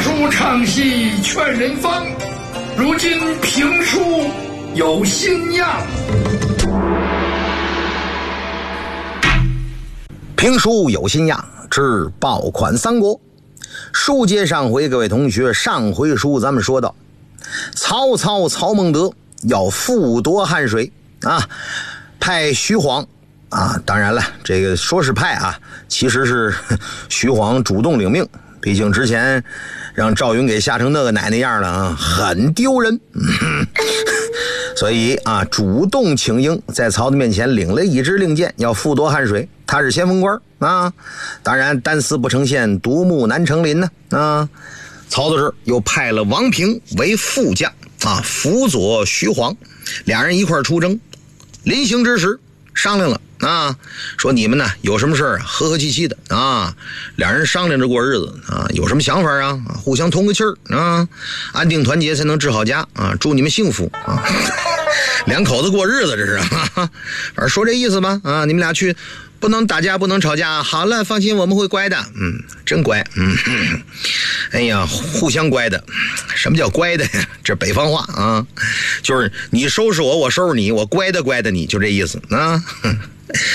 书唱戏劝人方，如今评书有新样。 评书有新样之爆款三国。书接上回，各位同学，上回书咱们说到曹操曹孟德要复夺汉水啊，派徐晃啊，当然了，这个说是派啊，其实是徐晃主动领命，毕竟之前让赵云给吓成那个奶奶样了啊，很丢人。所以啊，主动请缨，在曹的面前领了一支令箭，要复夺汉水。他是先锋官啊，当然单丝不成线，独木难成林呢啊。曹操这又派了王平为副将啊，辅佐徐晃，俩人一块出征。临行之时商量了啊，说你们呢有什么事啊，和和气气的啊，两人商量着过日子啊，有什么想法啊，互相通个气儿啊，安定团结才能治好家啊，祝你们幸福啊。两口子过日子这是，反正说这意思吧啊，你们俩去。不能打架，不能吵架。好了，放心，我们会乖的。真乖。哎呀，互相乖的。什么叫乖的呀？这北方话啊，就是你收拾我，我收拾你，我乖的乖的你，就这意思啊。